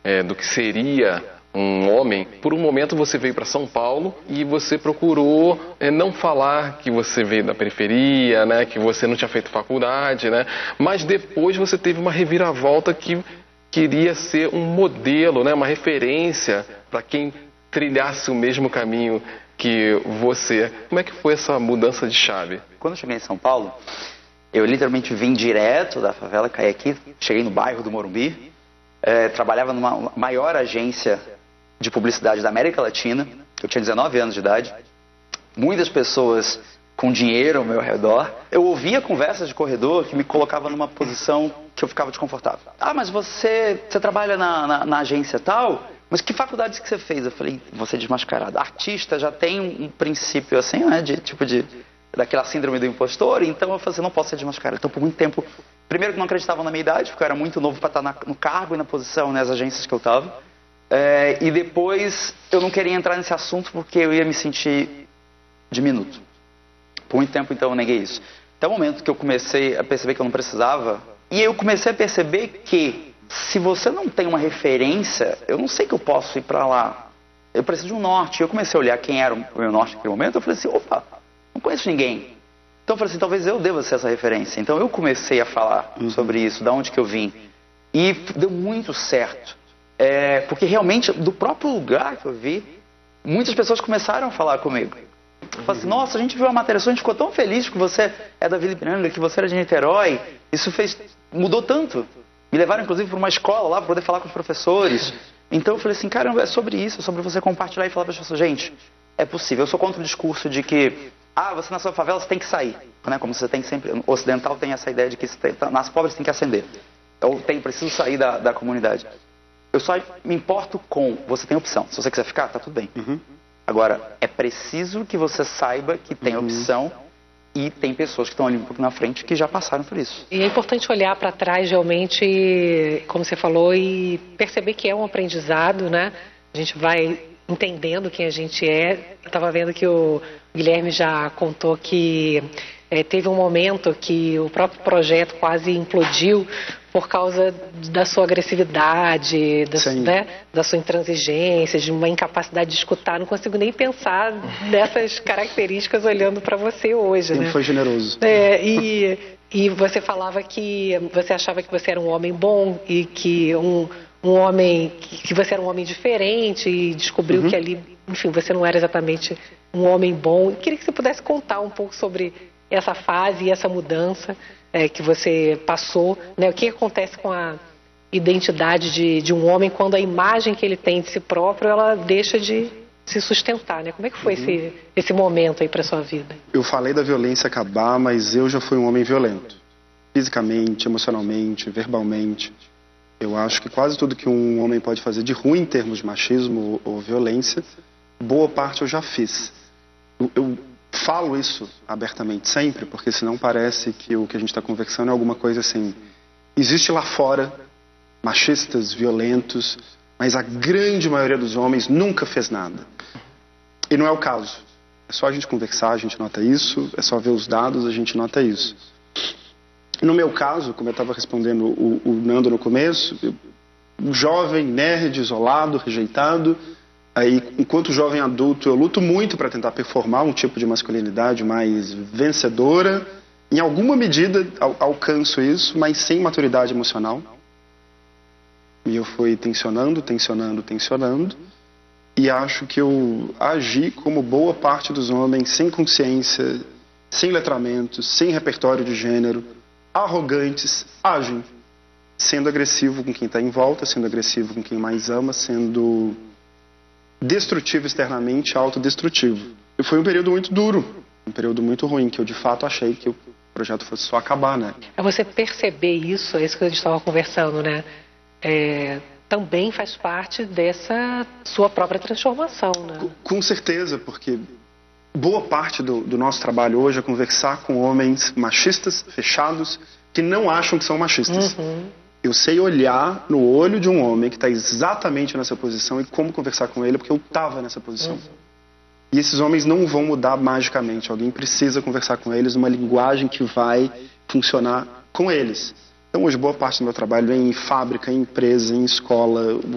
do que seria um homem, por um momento você veio para São Paulo e você procurou não falar que você veio da periferia, né, que você não tinha feito faculdade, né, mas depois você teve uma reviravolta que queria ser um modelo, né, uma referência para quem trilhasse o mesmo caminho que você. Como é que foi essa mudança de chave? Quando eu cheguei em São Paulo, eu literalmente vim direto da favela, caí aqui, cheguei no bairro do Morumbi, trabalhava numa maior agência de publicidade da América Latina. Eu tinha 19 anos de idade, muitas pessoas com dinheiro ao meu redor. Eu ouvia conversas de corredor que me colocavam numa posição que eu ficava desconfortável. Ah, mas você trabalha na agência tal? Mas que faculdade que você fez? Eu falei, vou ser desmascarado. Artista já tem um princípio assim, né, daquela síndrome do impostor, então eu falei assim, não posso ser desmascarado. Então por muito tempo, primeiro que não acreditavam na minha idade, porque eu era muito novo para estar no cargo e na posição, nas agências que eu estava. E depois eu não queria entrar nesse assunto porque eu ia me sentir diminuto. Por muito tempo, então, eu neguei isso. Até o momento que eu comecei a perceber que eu não precisava, e eu comecei a perceber que se você não tem uma referência, eu não sei que eu posso ir para lá. Eu preciso de um norte. Eu comecei a olhar quem era o meu norte naquele momento, eu falei assim, opa, não conheço ninguém. Então eu falei assim, talvez eu deva ser essa referência. Então eu comecei a falar sobre isso, de onde que eu vim. E deu muito certo. Porque realmente, do próprio lugar que eu vi, muitas pessoas começaram a falar comigo. Falei assim, nossa, a gente viu a matéria sua, a gente ficou tão feliz que você é da Vila Ipiranga, que você era de Niterói. Isso mudou tanto. Me levaram, inclusive, para uma escola lá, para poder falar com os professores. Então eu falei assim, caramba, é sobre isso, é sobre você compartilhar e falar para as pessoas, gente, é possível. Eu sou contra o discurso de que, você na sua favela, você tem que sair. Né? Como você tem sempre, o ocidental tem essa ideia de que nas pobres tem que ascender. Eu preciso sair da comunidade. Eu só me importo com, você tem opção. Se você quiser ficar, tá tudo bem. Agora, é preciso que você saiba que tem opção e tem pessoas que estão ali um pouco na frente que já passaram por isso. E é importante olhar para trás realmente, como você falou, e perceber que é um aprendizado, né? A gente vai entendendo quem a gente é. Eu estava vendo que o Guilherme já contou que teve um momento que o próprio projeto quase implodiu por causa da sua agressividade, da sua intransigência, de uma incapacidade de escutar. Não consigo nem pensar nessas características olhando para você hoje. Sempre foi generoso. E você falava que você achava que você era um homem bom e que que você era um homem diferente e descobriu que ali, enfim, você não era exatamente um homem bom. Eu queria que você pudesse contar um pouco sobre essa fase e essa mudança que você passou, né? O que acontece com a identidade de um homem quando a imagem que ele tem de si próprio, ela deixa de se sustentar, né? Como é que foi esse momento aí para sua vida? Eu falei da violência acabar, mas eu já fui um homem violento. Fisicamente, emocionalmente, verbalmente. Eu acho que quase tudo que um homem pode fazer de ruim em termos de machismo ou violência, boa parte eu já fiz. Eu falo isso abertamente sempre, porque senão parece que o que a gente está conversando é alguma coisa assim. Existe lá fora machistas, violentos, mas a grande maioria dos homens nunca fez nada. E não é o caso. É só a gente conversar, a gente nota isso, é só ver os dados, a gente nota isso. No meu caso, como eu estava respondendo o Nando no começo, jovem, nerd, isolado, rejeitado. Aí, enquanto jovem adulto, eu luto muito para tentar performar um tipo de masculinidade mais vencedora. Em alguma medida, alcanço isso, mas sem maturidade emocional. E eu fui tensionando. E acho que eu agi como boa parte dos homens, sem consciência, sem letramento, sem repertório de gênero, arrogantes, agem. Sendo agressivo com quem está em volta, sendo agressivo com quem mais ama, sendo destrutivo externamente, autodestrutivo. E foi um período muito duro, um período muito ruim, que eu de fato achei que o projeto fosse só acabar, né? É você perceber isso, é isso que a gente estava conversando, né? Também faz parte dessa sua própria transformação, né? Com certeza, porque boa parte do nosso trabalho hoje é conversar com homens machistas, fechados, que não acham que são machistas. Eu sei olhar no olho de um homem que está exatamente nessa posição e como conversar com ele, porque eu estava nessa posição. E esses homens não vão mudar magicamente. Alguém precisa conversar com eles numa linguagem que vai funcionar com eles. Então hoje boa parte do meu trabalho é em fábrica, em empresa, em escola.